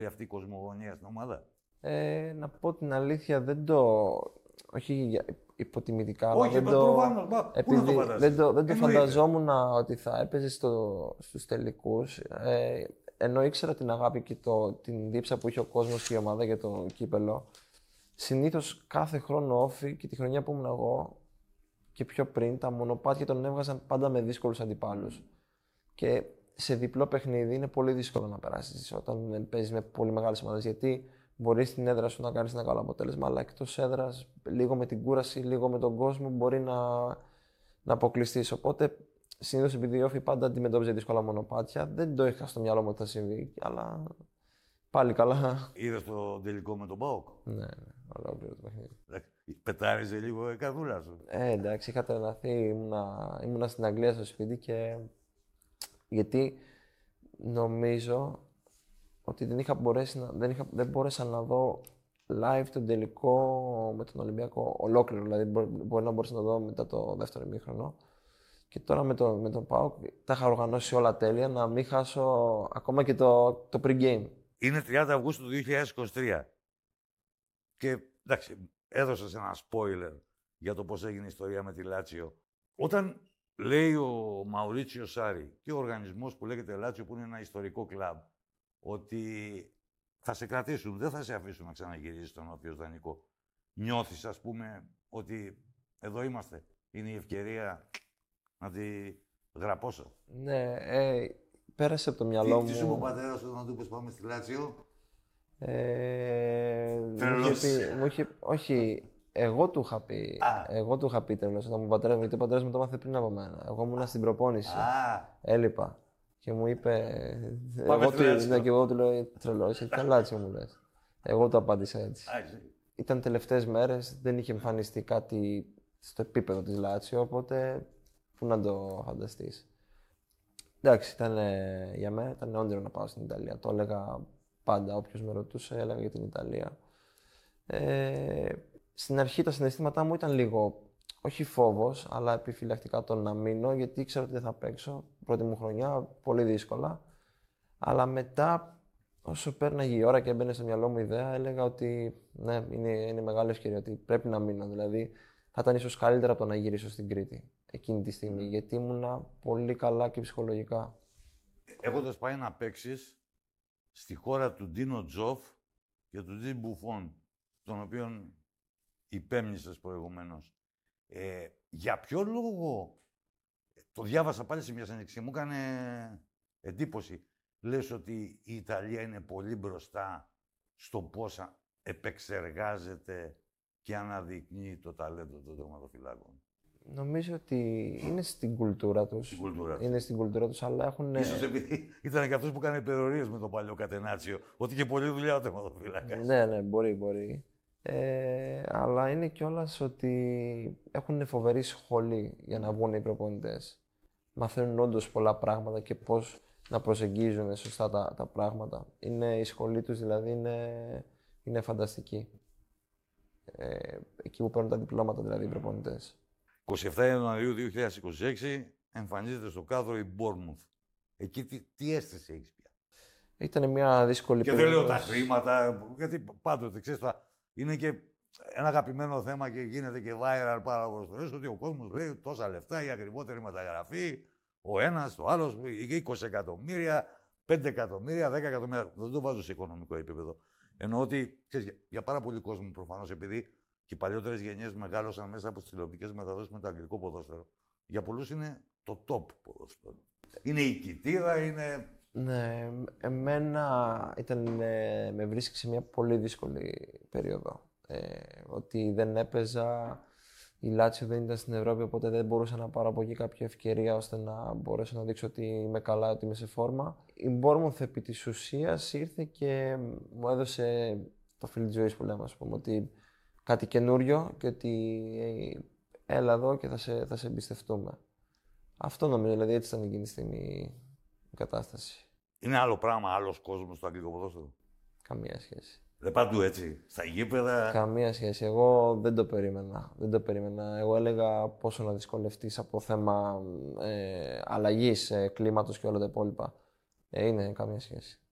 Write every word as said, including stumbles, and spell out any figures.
αυτή η κοσμογονία στην ομάδα. Ε, να πω την αλήθεια, δεν το. Όχι υποτιμητικά, αλλά Όχι, δεν μα, το. προφανώς, μα, πού να το φανταστείς. δεν το, δεν το Εννοείται. φανταζόμουν ότι θα έπαιζε στο, στους τελικούς. Ε, ενώ ήξερα την αγάπη και το, την δίψα που είχε ο κόσμος και η ομάδα για το κύπελο. Συνήθως κάθε χρόνο όφι και τη χρονιά που ήμουν εγώ και πιο πριν, τα μονοπάτια τον έβγαζαν πάντα με δύσκολους αντιπάλους. Και σε διπλό παιχνίδι είναι πολύ δύσκολο να περάσεις όταν παίζεις με πολύ μεγάλες ομάδες. Γιατί μπορεί στην έδρα σου να κάνεις ένα καλό αποτέλεσμα, αλλά εκτός έδρας, λίγο με την κούραση, λίγο με τον κόσμο, μπορεί να, να αποκλειστείς. Οπότε, συνήθως επειδή η Όφη πάντα αντιμετώπιζε δύσκολα μονοπάτια, δεν το είχα στο μυαλό μου ότι θα συμβεί, αλλά πάλι καλά. Είδες το τελικό με τον ΠΑΟΚ. Ναι, ναι, ολόκληρο το παιχνίδι. Πετάριζε λίγο η καρδούλα σου. Ε, εντάξει, είχα τρελαθεί. Ήμουνα, ήμουνα στην Αγγλία στο σπίτι και. Γιατί νομίζω ότι δεν, είχα μπορέσει να, δεν, είχα, δεν μπόρεσα να δω live τον τελικό με τον Ολυμπιακό ολόκληρο. Δηλαδή, μπορεί, μπορεί να μπορούσα να το δω μετά το δεύτερο ημίχρονο. Και τώρα με, το, με τον ΠΑΟΚ τα είχα οργανώσει όλα τέλεια να μην χάσω ακόμα και το, το pre-game. Είναι τριάντα Αυγούστου του δύο χιλιάδες είκοσι τρία. Και εντάξει, έδωσες ένα spoiler για το πώς έγινε η ιστορία με τη Λάτσιο. Όταν λέει ο Μαουρίτσιο Σάρι και ο οργανισμός που λέγεται Λάτσιο, που είναι ένα ιστορικό κλαμπ, ότι θα σε κρατήσουν, δεν θα σε αφήσουν να ξαναγυρίσεις στον όποιο δανεικό. Νιώθεις, ας πούμε, ότι εδώ είμαστε. Είναι η ευκαιρία να τη γραπώσω. Ναι, ε, πέρασε από το μυαλό μου. Τι σου είπε ο πατέρας σου όταν του είπες πάμε στη Λάτσιο? Ε, Τρελός. μου είχε πει, μου είχε, όχι, εγώ του είχα πει. Α. Εγώ του είχα πει τρελός. Όταν μου πατέρα μου, γιατί ο πατέρας μου το μάθε πριν από μένα. Εγώ ήμουν στην προπόνηση. Α, Έλειπα. Και μου είπε. Πάμε Εγώ στη του, Λάτσιο. ναι, και εγώ του λέω τρελός, έχει τα Λάτσιο μου λες. Εγώ του απάντησα έτσι. α, εσύ. Ήταν τελευταίες μέρες, δεν είχε εμφανιστεί κάτι στο επίπεδο της Λάτσιο, οπότε πού να το φανταστείς. Εντάξει, ήταν, ε, για μένα ήταν όνειρο να πάω στην Ιταλία. Το έλεγα πάντα, όποιος με ρωτούσε, έλεγα για την Ιταλία. Ε, στην αρχή τα συναισθήματά μου ήταν λίγο, όχι φόβος, αλλά επιφυλακτικά το να μείνω, γιατί ήξερα ότι δεν θα παίξω. Πρώτη μου χρονιά, πολύ δύσκολα. Αλλά μετά, όσο πέρναγε η ώρα και έμπαινε στο μυαλό μου η ιδέα, έλεγα ότι ναι, είναι, είναι μεγάλη ευκαιρία, ότι πρέπει να μείνω. Δηλαδή, θα ήταν ίσως καλύτερα από το να γυρίσω στην Κρήτη εκείνη τη στιγμή, γιατί ήμουνα πολύ καλά και ψυχολογικά. Έχοντας πάει να παίξεις στη χώρα του Ντίνο Τζοφ και του Τζι Μπουφόν, τον οποίον υπέμνησες προηγουμένως. Ε, για ποιο λόγο, το διάβασα πάλι σε μια συνέντευξη, μου έκανε εντύπωση. Λες ότι η Ιταλία είναι πολύ μπροστά στο πώς επεξεργάζεται και αναδεικνύει το ταλέντο των τερματοφυλάκων. Νομίζω ότι είναι στην κουλτούρα τους. Στην κουλτούρα τους. Είναι στην κουλτούρα τους, αλλά έχουν. Ίσως επειδή ήταν και αυτός που έκανε υπερορίες με τον παλιό Κατενάτσιο, ότι είχε πολλή δουλειά ο τερματοφύλακας. Ναι, ναι, μπορεί, μπορεί. Ε, αλλά είναι κιόλας ότι έχουν φοβερή σχολή για να βγουν οι προπονητές. Μαθαίνουν όντως πολλά πράγματα και πώς να προσεγγίζουν σωστά τα, τα πράγματα. Είναι, η σχολή τους δηλαδή είναι, είναι φανταστική. Ε, εκεί που παίρνουν τα διπλώματα δηλαδή οι προπονητές. εικοστή εβδόμη Ιανουαρίου δύο χιλιάδες είκοσι έξι εμφανίζεται στο κάδρο η Bournemouth. Εκεί τι, τι αίσθηση έχεις πια? Ήταν μια δύσκολη Και δεν λέω τα χρήματα, γιατί πάντοτε ξέρεις, θα είναι και ένα αγαπημένο θέμα και γίνεται και viral πάρα πολλές φορές, ότι ο κόσμος λέει τόσα λεφτά, η ακριβότερη μεταγραφή, ο ένας, ο άλλος, είκοσι εκατομμύρια, πέντε εκατομμύρια, δέκα εκατομμύρια. Δεν το βάζω σε οικονομικό επίπεδο. Εννοώ ότι, ξέρεις, για, για πάρα πολύ κόσμο προφανώς, επειδή και οι παλιότερες γενιές μεγάλωσαν μέσα από τις τηλεοπτικές μεταδόσεις με το αγγλικό ποδόσφαιρο. Για πολλούς είναι το top ποδόσφαιρο. Είναι η κοιτίδα, είναι. Ναι, εμένα ήταν, ε, με βρίσκει σε μια πολύ δύσκολη περίοδο. Ε, ότι δεν έπαιζα, η Λάτσιο δεν ήταν στην Ευρώπη, οπότε δεν μπορούσα να πάρω από εκεί κάποια ευκαιρία ώστε να μπορέσω να δείξω ότι είμαι καλά, ότι είμαι σε φόρμα. Η Μπόρμουθ επί της ουσίας ήρθε και μου έδωσε το φίλο της ζωής που λέμε, ας πούμε, ότι κάτι καινούριο και ότι ε, έλα εδώ και θα σε, θα σε εμπιστευτούμε. Αυτό νομίζω, δηλαδή έτσι ήταν εκείνη τη στιγμή η κατάσταση. Είναι άλλο πράγμα, άλλος κόσμος στο αγγλικό ποδόσφαιρο. Καμία σχέση. Δεν παντού έτσι. Στα γήπεδα. Καμία σχέση. Εγώ δεν το περίμενα. Δεν το περίμενα. Εγώ έλεγα πόσο να δυσκολευτείς από θέμα ε, αλλαγής ε, κλίματος και όλα τα υπόλοιπα. Ε, είναι καμία σχέση.